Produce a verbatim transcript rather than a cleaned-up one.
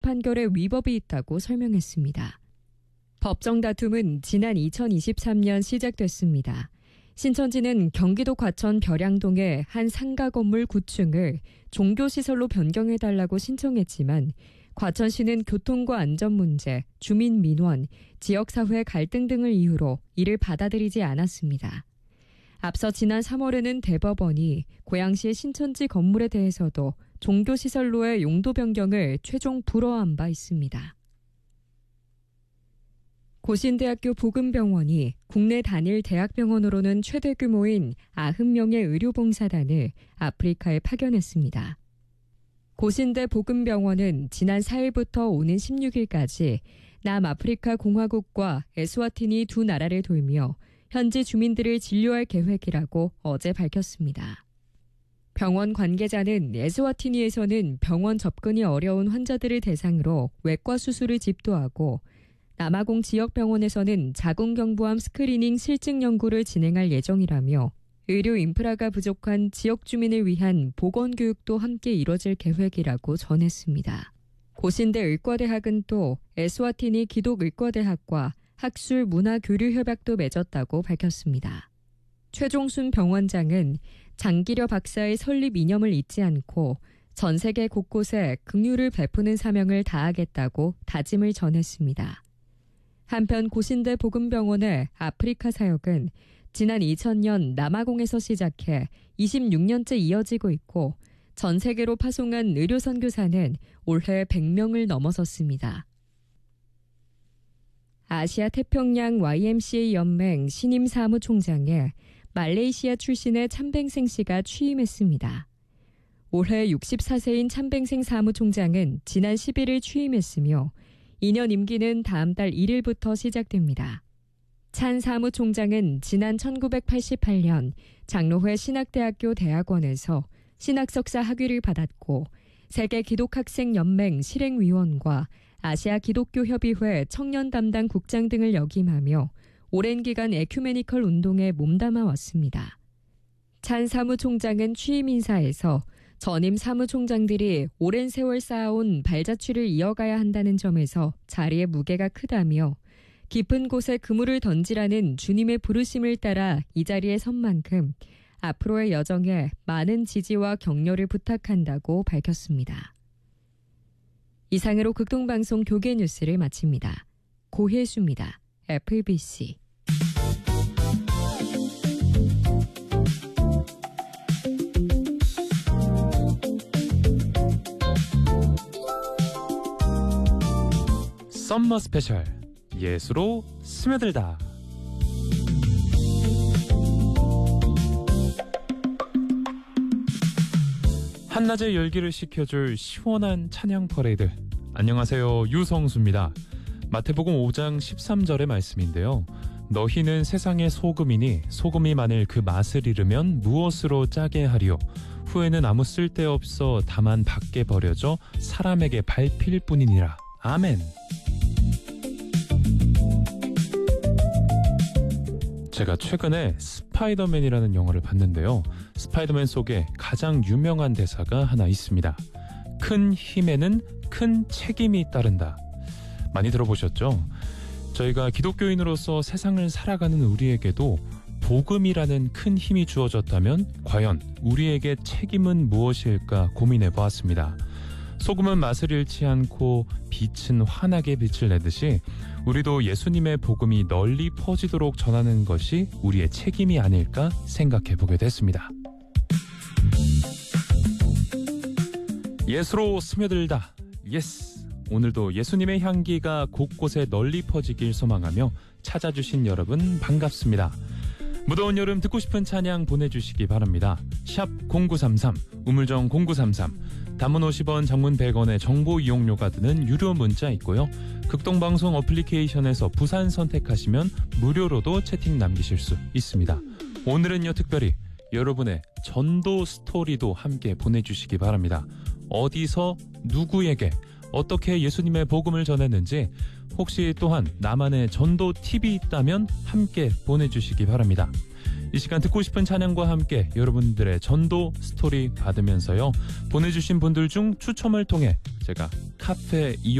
판결에 위법이 있다고 설명했습니다. 법정 다툼은 지난 이천이십삼 년 시작됐습니다. 신천지는 경기도 과천 벼량동의 한 상가 건물 구 층을 종교시설로 변경해달라고 신청했지만 과천시는 교통과 안전 문제, 주민 민원, 지역사회 갈등 등을 이유로 이를 받아들이지 않았습니다. 앞서 지난 삼월에는 대법원이 고양시의 신천지 건물에 대해서도 종교시설로의 용도 변경을 최종 불허한 바 있습니다. 고신대학교 보금병원이 국내 단일 대학병원으로는 최대 규모인 구십 명의 의료봉사단을 아프리카에 파견했습니다. 고신대 보금병원은 지난 사 일부터 오는 십육 일까지 남아프리카 공화국과 에스와티니 두 나라를 돌며 현지 주민들을 진료할 계획이라고 어제 밝혔습니다. 병원 관계자는 에스와티니에서는 병원 접근이 어려운 환자들을 대상으로 외과 수술을 집도하고 남아공 지역병원에서는 자궁경부암 스크리닝 실증 연구를 진행할 예정이라며 의료 인프라가 부족한 지역 주민을 위한 보건교육도 함께 이뤄질 계획이라고 전했습니다. 고신대 의과대학은 또 에스와티니 기독의과대학과 학술 문화 교류 협약도 맺었다고 밝혔습니다. 최종순 병원장은 장기려 박사의 설립 이념을 잊지 않고 전 세계 곳곳에 긍휼을 베푸는 사명을 다하겠다고 다짐을 전했습니다. 한편 고신대 보금병원의 아프리카 사역은 지난 이천 년 남아공에서 시작해 이십육 년째 이어지고 있고 전 세계로 파송한 의료 선교사는 올해 백 명을 넘어섰습니다. 아시아 태평양 와이엠씨에이 연맹 신임 사무총장에 말레이시아 출신의 참뱅생 씨가 취임했습니다. 올해 육십사 세인 참뱅생 사무총장은 지난 십일 일 취임했으며 이 년 임기는 다음 달 일 일부터 시작됩니다. 찬 사무총장은 지난 천구백팔십팔 년 장로회 신학대학교 대학원에서 신학석사 학위를 받았고 세계 기독학생연맹 실행위원과 아시아 기독교협의회 청년 담당 국장 등을 역임하며 오랜 기간 에큐메니컬 운동에 몸담아 왔습니다. 찬 사무총장은 취임 인사에서 전임 사무총장들이 오랜 세월 쌓아온 발자취를 이어가야 한다는 점에서 자리의 무게가 크다며 깊은 곳에 그물을 던지라는 주님의 부르심을 따라 이 자리에 선 만큼 앞으로의 여정에 많은 지지와 격려를 부탁한다고 밝혔습니다. 이상으로 극동방송 교계 뉴스를 마칩니다. 고혜수입니다. 에프비씨. 썸머 스페셜 예수로 스며들다. 한낮의 열기를 식혀줄 시원한 찬양 퍼레이드. 안녕하세요, 유성수입니다. 마태복음 오 장 십삼 절의 말씀인데요. 너희는 세상의 소금이니 소금이 만일 그 맛을 잃으면 무엇으로 짜게 하리요? 후에는 아무 쓸데없어 다만 밖에 버려져 사람에게 밟힐 뿐이니라. 아멘. 제가 최근에 스파이더맨이라는 영화를 봤는데요. 스파이더맨 속에 가장 유명한 대사가 하나 있습니다. 큰 힘에는 큰 책임이 따른다. 많이 들어보셨죠? 저희가 기독교인으로서 세상을 살아가는 우리에게도 복음이라는 큰 힘이 주어졌다면 과연 우리에게 책임은 무엇일까 고민해 보았습니다. 소금은 맛을 잃지 않고 빛은 환하게 빛을 내듯이 우리도 예수님의 복음이 널리 퍼지도록 전하는 것이 우리의 책임이 아닐까 생각해 보게 됐습니다. 예수로 스며들다. 예스. 오늘도 예수님의 향기가 곳곳에 널리 퍼지길 소망하며 찾아주신 여러분 반갑습니다. 무더운 여름 듣고 싶은 찬양 보내주시기 바랍니다. 샵 공구삼삼, 우물정 공구삼삼, 단문 오십 원, 장문 백 원의 정보 이용료가 드는 유료 문자 있고요. 극동방송 어플리케이션에서 부산 선택하시면 무료로도 채팅 남기실 수 있습니다. 오늘은요, 특별히 여러분의 전도 스토리도 함께 보내주시기 바랍니다. 어디서 누구에게 어떻게 예수님의 복음을 전했는지, 혹시 또한 나만의 전도 팁이 있다면 함께 보내주시기 바랍니다. 이 시간 듣고 싶은 찬양과 함께 여러분들의 전도 스토리 받으면서요. 보내주신 분들 중 추첨을 통해 제가 카페 이용